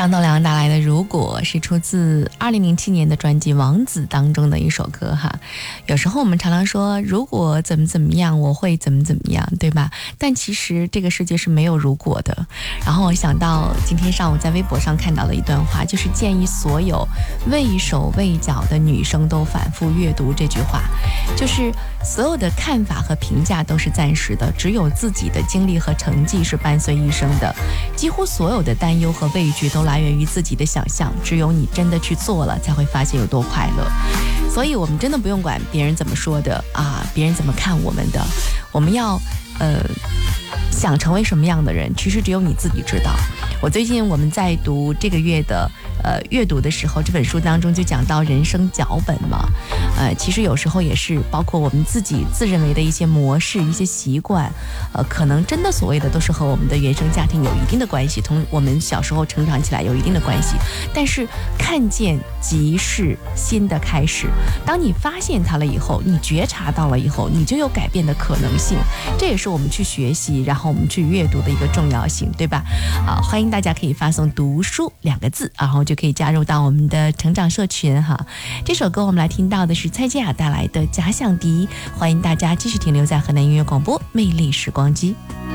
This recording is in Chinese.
张栋梁带来的《如果》是出自2007年的专辑《王子》当中的一首歌哈。有时候我们常常说如果怎么怎么样我会怎么怎么样，对吧？但其实这个世界是没有如果的。然后我想到今天上午在微博上看到了一段话，就是建议所有畏手畏脚的女生都反复阅读这句话，就是所有的看法和评价都是暂时的，只有自己的经历和成绩是伴随一生的。几乎所有的担忧和畏惧都来源于自己的想象，只有你真的去做了，才会发现有多快乐。所以我们真的不用管别人怎么说的啊，别人怎么看我们的，我们要想成为什么样的人，其实只有你自己知道。我最近我们在读这个月的阅读的时候，这本书当中就讲到人生脚本嘛，其实有时候也是包括我们自己自认为的一些模式、一些习惯，可能真的所谓的都是和我们的原生家庭有一定的关系，同我们小时候成长起来有一定的关系。但是看见即是新的开始，当你发现它了以后，你觉察到了以后，你就有改变的可能性。这也是我们去学习，然后我们去阅读的一个重要性，对吧？好，欢迎大家可以发送读书2个字，然后就可以加入到我们的成长社群哈。这首歌我们来听到的是蔡健雅带来的假想敌，欢迎大家继续停留在河南音乐广播魅力时光机。